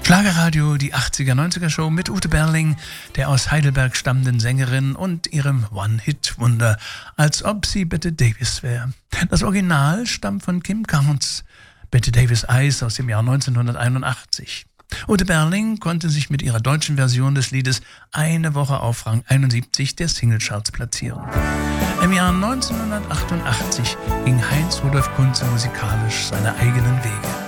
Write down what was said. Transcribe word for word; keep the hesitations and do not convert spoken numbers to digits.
Schlagerradio, die achtziger, neunziger Show mit Ute Berling, der aus Heidelberg stammenden Sängerin und ihrem One-Hit-Wunder, als ob sie Bette Davis wäre. Das Original stammt von Kim Carnes, Bette Davis Eyes aus dem Jahr neunzehnhunderteinundachtzig. Ute Berling konnte sich mit ihrer deutschen Version des Liedes eine Woche auf Rang einundsiebzig der Singlecharts platzieren. Im Jahr neunzehnhundertachtundachtzig ging Heinz Rudolf Kunze musikalisch seine eigenen Wege.